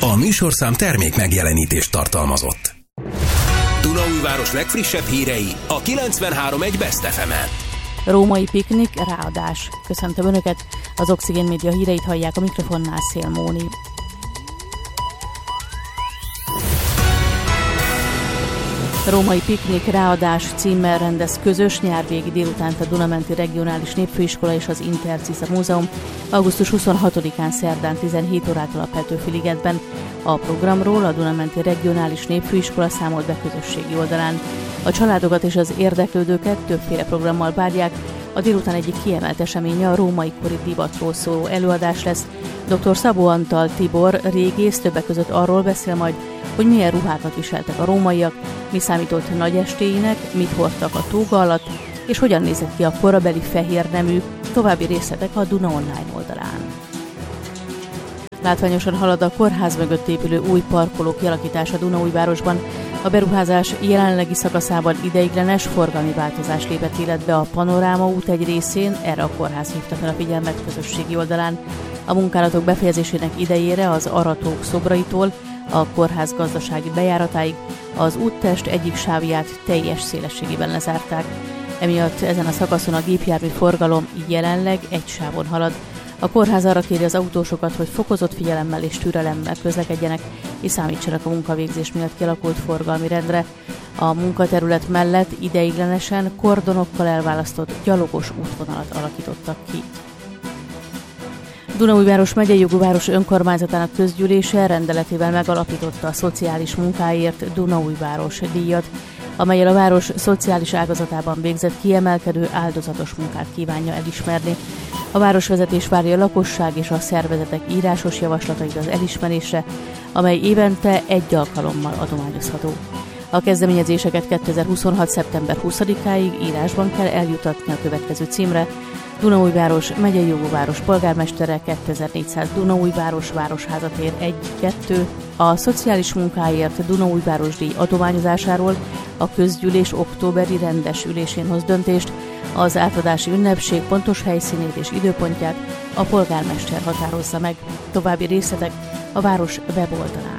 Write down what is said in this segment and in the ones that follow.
A műsorszám termék megjelenítést tartalmazott. Dunaújváros legfrissebb hírei a 93.1 Best FM-en. Római piknik, ráadás. Köszöntöm Önöket, az Oxigén Média híreit hallják, a mikrofonnál Szél Móni. Római piknik, ráadás címmel rendez közös nyárvégi délutánt a Dunamenti Regionális Népfőiskola és az Interciza Múzeum augusztus 26-án szerdán 17 órától a Petőfi-ligetben. A programról a Dunamenti Regionális Népfőiskola számolt be közösségi oldalán. A családokat és az érdeklődőket többféle programmal várják. A délután egyik kiemelt eseménye a római kori divatról szóló előadás lesz. Dr. Szabó Antal Tibor régész többek között arról beszél majd, hogy milyen ruhákat viseltek a rómaiak, mi számított nagy estéinek, mit hordtak a tóga alatt, és hogyan nézett ki a korabeli fehér nemű. További részletek a Duna Online oldalán. Látványosan halad a kórház mögött épülő új parkoló kialakítása Dunaújvárosban. A beruházás jelenlegi szakaszában ideiglenes forgalmi változás lépett életbe a Panoráma út egy részén, erre a kórház hívta fel a figyelmet közösségi oldalán. A munkálatok befejezésének idejére az aratók szobraitól a kórház gazdasági bejáratáig az úttest egyik sávját teljes szélességében lezárták. Emiatt ezen a szakaszon a gépjármű forgalom jelenleg egy sávon halad. A kórház arra kéri az autósokat, hogy fokozott figyelemmel és türelemmel közlekedjenek, és számítsanak a munkavégzés miatt kialakult forgalmi rendre. A munkaterület mellett ideiglenesen kordonokkal elválasztott gyalogos útvonalat alakítottak ki. Dunaújváros megyei jogú város önkormányzatának közgyűlése rendeletével megalapította a szociális munkáért Dunaújváros díjat, amellyel a város szociális ágazatában végzett kiemelkedő áldozatos munkát kívánja elismerni. A városvezetés várja a lakosság és a szervezetek írásos javaslatait az elismerésre, amely évente egy alkalommal adományozható. A kezdeményezéseket 2026. szeptember 20-áig írásban kell eljutatni a következő címre: Dunaújváros megyei jogú város polgármestere 2400 Dunaújváros Városházatér 1-2. A szociális munkáért Dunaújváros díj adományozásáról a közgyűlés októberi rendes ülésén hoz döntést. Az átadási ünnepség pontos helyszínét és időpontját a polgármester határozza meg. További részletek a város weboldalán.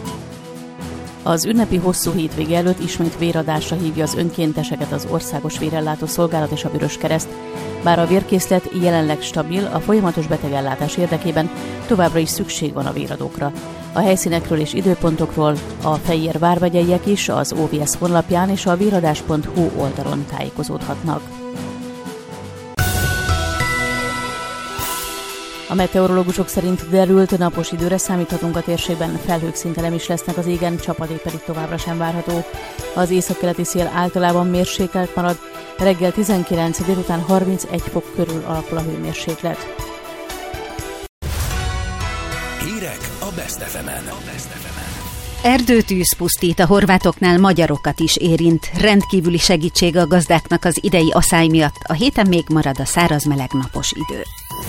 Az ünnepi hosszú hétvége előtt ismét véradásra hívja az önkénteseket az Országos Vérellátó Szolgálat és a Vöröskereszt. Bár a vérkészlet jelenleg stabil, a folyamatos betegellátás érdekében továbbra is szükség van a véradókra. A helyszínekről és időpontokról a Fejér vármegyeiek is az OVS honlapján és a véradás.hu oldalon tájékozódhatnak. A meteorológusok szerint derült napos időre számíthatunk a térségben, felhők szinte nem is lesznek az égen, csapadék pedig továbbra sem várható. Az északkeleti szél általában mérsékelt marad, reggel 19, délután 31 fok körül alakul a hőmérséklet. Hírek a Best FM-en. Erdőtűz pusztít, a horvátoknál magyarokat is érint. Rendkívüli segítség a gazdáknak az idei aszály miatt. A héten még marad a száraz, meleg, napos idő.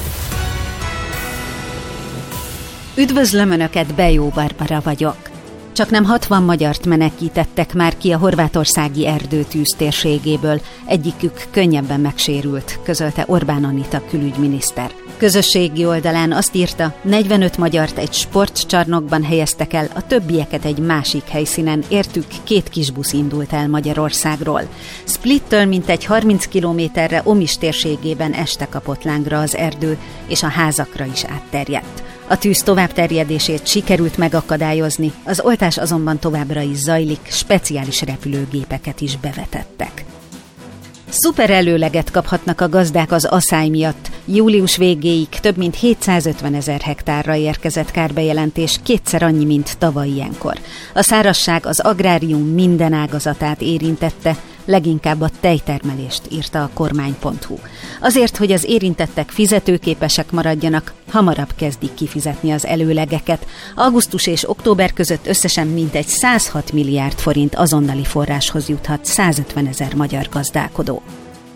Üdvözlöm Önöket, Bejó Barbara vagyok. Csaknem 60 magyart menekítettek már ki a horvátországi erdőtűz térségéből. Egyikük könnyebben megsérült, közölte Orbán Anita külügyminiszter. Közösségi oldalán azt írta, 45 magyart egy sportcsarnokban helyeztek el, a többieket egy másik helyszínen, értük 2 kisbusz indult el Magyarországról. Splittől mintegy 30 kilométerre Omis térségében este kapott lángra az erdő, és a házakra is átterjedt. A tűz továbbterjedését sikerült megakadályozni, az oltás azonban továbbra is zajlik, speciális repülőgépeket is bevetettek. Szuper előleget kaphatnak a gazdák az aszály miatt. Július végéig több mint 750 000 hektárra érkezett kárbejelentés, 2-szer annyi, mint tavaly ilyenkor. A szárazság az agrárium minden ágazatát érintette, leginkább a tejtermelést, írta a kormány.hu. Azért, hogy az érintettek fizetőképesek maradjanak, hamarabb kezdik kifizetni az előlegeket. Augusztus és október között összesen mintegy 106 milliárd forint azonnali forráshoz juthat 150 000 magyar gazdálkodó.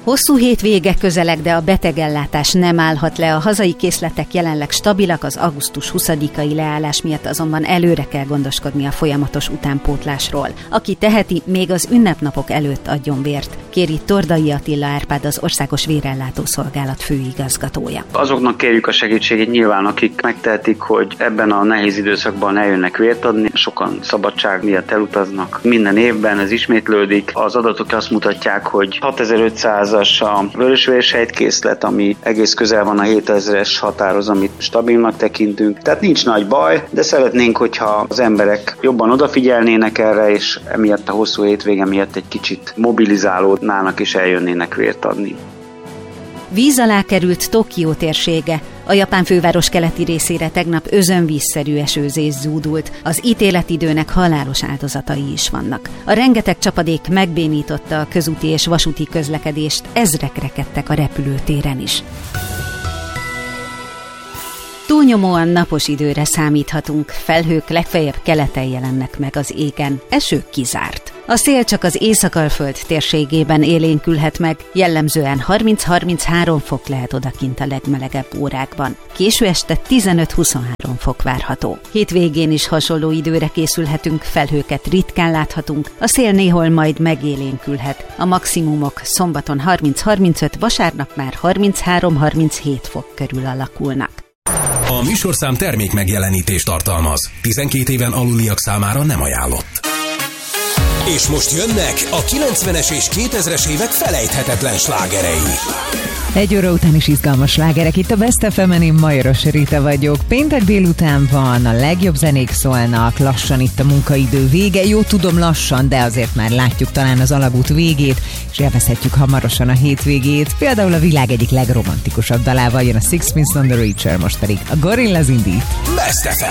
Hosszú hétvége közeleg, de a betegellátás nem állhat le. A hazai készletek jelenleg stabilak, az augusztus 20-ai leállás miatt azonban előre kell gondoskodni a folyamatos utánpótlásról. Aki teheti, még az ünnepnapok előtt adjon vért, kéri Tordai Attila Árpád, az Országos Vérellátó Szolgálat főigazgatója. Azoknak kérjük a segítségét nyilván, akik megtehetik, hogy ebben a nehéz időszakban eljönnek vért adni. Sokan szabadság miatt elutaznak. Minden évben ez ismétlődik. Az adatok azt mutatják, hogy 6500-as a vörösvérsejtkészlet, ami egész közel van a 7000-es határhoz, amit stabilnak tekintünk. Tehát nincs nagy baj, de szeretnénk, hogyha az emberek jobban odafigyelnének erre, és emiatt a hosszú hétvége miatt egy kicsit mobilizálódnának és eljönnének vért adni. Víz alá került Tokió térsége. A japán főváros keleti részére tegnap özönvízszerű esőzés zúdult. Az ítéletidőnek halálos áldozatai is vannak. A rengeteg csapadék megbénította a közúti és vasúti közlekedést, ezrek rekedtek a repülőtéren is. Túlnyomóan napos időre számíthatunk, felhők legfeljebb keleten jelennek meg az égen, eső kizárt. A szél csak az Észak-Alföld térségében élénkülhet meg, jellemzően 30-33 fok lehet odakint a legmelegebb órákban. Késő este 15-23 fok várható. Hétvégén is hasonló időre készülhetünk, felhőket ritkán láthatunk, a szél néhol majd megélénkülhet. A maximumok szombaton 30-35, vasárnap már 33-37 fok körül alakulnak. A műsorszám termék megjelenítést tartalmaz. 12 éven aluliak számára nem ajánlott. És most jönnek a 90-es és 2000-es évek felejthetetlen slágerei. 1 óra után is izgalmas slágerek itt a Best FM-en, én Majoros Rita vagyok. Péntek délután van, a legjobb zenék szólnak, lassan itt a munkaidő vége. Jó, tudom lassan, de azért már látjuk talán az alagút végét, és élvezhetjük hamarosan a hétvégét. Például a világ egyik legromantikusabb dalával jön a Sixpence None the Richer, most pedig a Gorillaz indít. Best FM.